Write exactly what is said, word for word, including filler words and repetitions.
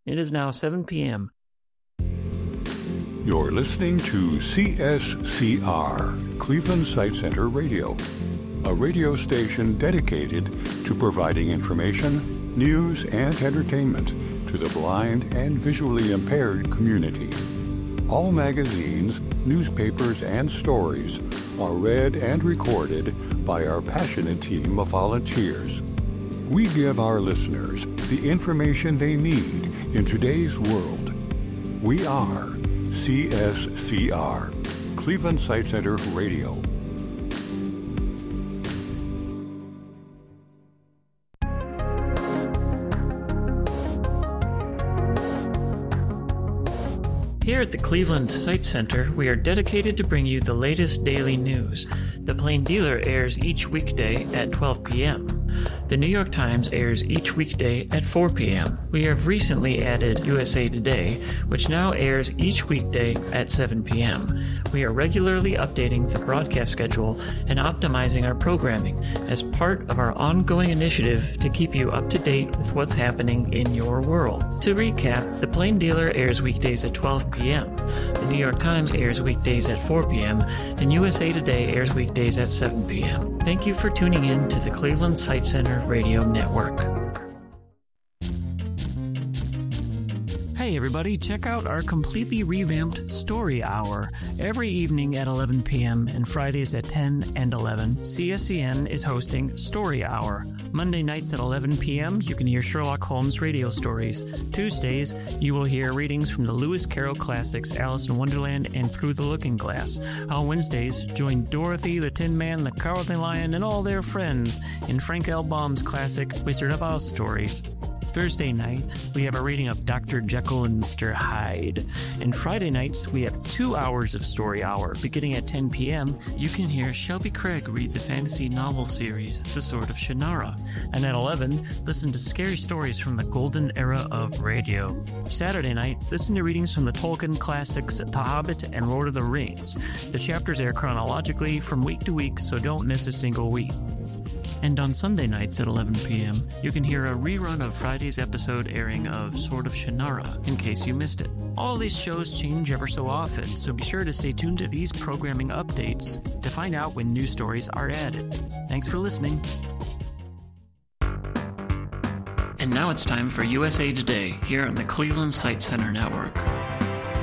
It is now seven p.m. You're listening to C S C R, Cleveland Sight Center Radio, a radio station dedicated to providing information, news, and entertainment to the blind and visually impaired community. All magazines, newspapers, and stories are read and recorded by our passionate team of volunteers. We give our listeners the information they need in today's world. We are C S C R, Cleveland Sight Center Radio. Here at the Cleveland Sight Center, we are dedicated to bring you the latest daily news. The Plain Dealer airs each weekday at twelve p.m. The New York Times airs each weekday at four p.m. We have recently added U S A Today, which now airs each weekday at seven p.m. We are regularly updating the broadcast schedule and optimizing our programming as part of our ongoing initiative to keep you up to date with what's happening in your world. To recap, the Plain Dealer airs weekdays at twelve p.m. The New York Times airs weekdays at four p.m. and U S A Today airs weekdays at seven p.m. Thank you for tuning in to the Cleveland Sight Center Radio Network. Hey everybody, check out our completely revamped Story Hour. Every evening at eleven p.m. and Fridays at ten and eleven, C S C N is hosting Story Hour. Monday nights at eleven p.m., you can hear Sherlock Holmes radio stories. Tuesdays, you will hear readings from the Lewis Carroll classics Alice in Wonderland and Through the Looking Glass. On Wednesdays, join Dorothy, the Tin Man, the Cowardly Lion, and all their friends in Frank L. Baum's classic Wizard of Oz stories. Thursday night, we have a reading of Doctor Jekyll and Mister Hyde. And Friday nights, we have two hours of Story Hour. Beginning at ten p.m., you can hear Shelby Craig read the fantasy novel series, The Sword of Shannara. And at eleven, listen to scary stories from the golden era of radio. Saturday night, listen to readings from the Tolkien classics, The Hobbit and Lord of the Rings. The chapters air chronologically from week to week, so don't miss a single week. And on Sunday nights at eleven p.m., you can hear a rerun of Friday's episode airing of Sword of Shannara, in case you missed it. All these shows change ever so often, so be sure to stay tuned to these programming updates to find out when new stories are added. Thanks for listening. And now it's time for U S A Today, here on the Cleveland Sight Center Network.